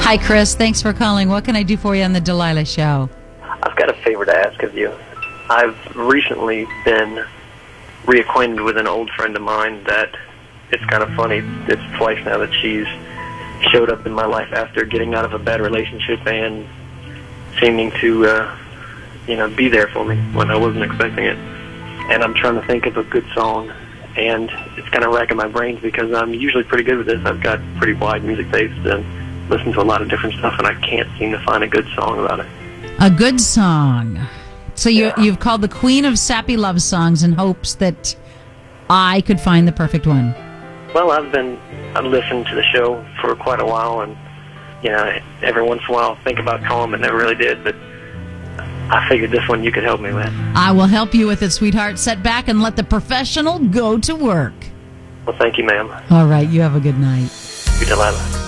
Hi, Chris. Thanks for calling. What can I do for you on the Delilah Show? I've got a favor to ask of you. I've recently been reacquainted with an old friend of mine that it's kind of funny. It's twice now that she's showed up in my life after getting out of a bad relationship and seeming to, be there for me when I wasn't expecting it. And I'm trying to think of a good song, and it's kind of racking my brains because I'm usually pretty good with this. I've got pretty wide music taste and listen to a lot of different stuff, and I can't seem to find a good song about it. A good song. So you've called the Queen of Sappy Love Songs in hopes that I could find the perfect one. Well, I've listened to the show for quite a while, and every once in a while I think about calling, but never really did. But I figured this one you could help me with. I will help you with it, sweetheart. Sit back and let the professional go to work. Well, thank you, ma'am. All right, you have a good night. You, Delilah.